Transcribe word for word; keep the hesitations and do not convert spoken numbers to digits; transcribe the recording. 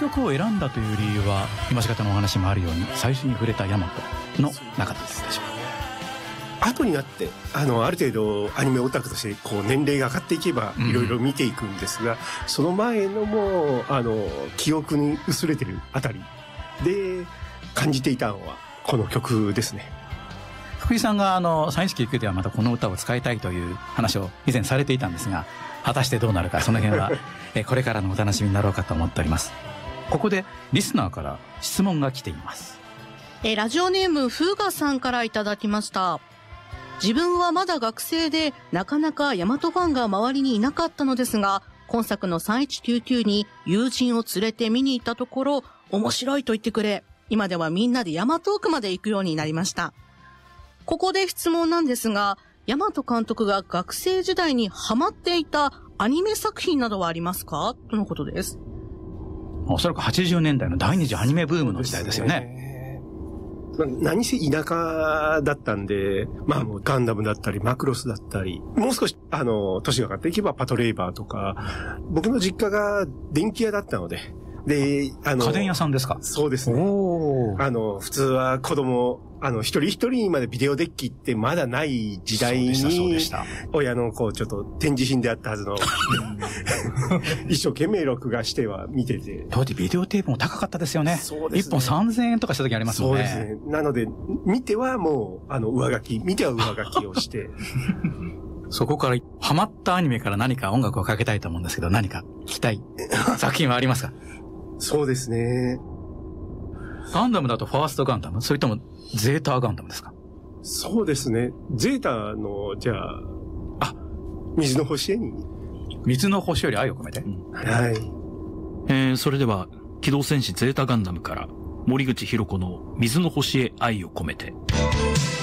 曲を選んだという理由は、今し方のお話もあるように、最初に触れたヤマトの中だったでしょうか。 後になってあのある程度アニメオタクとしてこう年齢が上がっていけばいろいろ見ていくんですが、うん、その前のもあの記憶に薄れてるあたりで感じていたのはこの曲ですね。 福井さんがあのサイン式行くではまたこの歌を使いたいという話を以前されていたんですが、果たしてどうなるか、その辺はこれからのお楽しみになろうかと思っております。ここでリスナーから質問が来ています。 えラジオネームフーガさんからいただきました。自分はまだ学生でなかなかヤマトファンが周りにいなかったのですが、今作のさんいちきゅうきゅうに友人を連れて見に行ったところ、面白いと言ってくれ、今ではみんなでヤマトークまで行くようになりました。ここで質問なんですが、ヤマト監督が学生時代にハマっていたアニメ作品などはありますかとのことです。 おそらくはちじゅうねんだいの第二次アニメブームの時代ですよね。 何せ田舎だったんで、まあもうガンダムだったりマクロスだったり、もう少しあの年が上がっていけばパトレイバーとか、僕の実家が電気屋だったので、で、あの家電屋さんですか？ そうですね。あの普通は子供あの一人一人にまでビデオデッキってまだない時代に、親のこうちょっと展示品であったはずの一生懸命録画しては見てて、 当時ビデオテープも高かったですよね。 そうですね。 一本さんぜんえんとかした時ありますもんね。 そうですね。なので見てはもうあの上書き、見ては上書きをして。 そこからハマったアニメから何か音楽をかけたいと思うんですけど、何か聞きたい作品はありますか？ そうですね。 ガンダムだとファーストガンダム、それともゼータガンダムですか？ そうですね。ゼータの、じゃあ、あ、水の星へに。 水の星より愛を込めて、うん、 はい。 えー、それでは、機動戦士ゼータガンダムから、森口博子の水の星へ愛を込めて。